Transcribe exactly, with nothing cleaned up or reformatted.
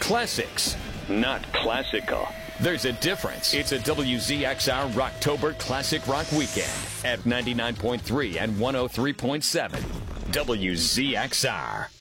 classics, not classical. There's a difference. It's a W Z X R Rocktober Classic Rock Weekend at ninety-nine point three and one oh three point seven. W Z X R.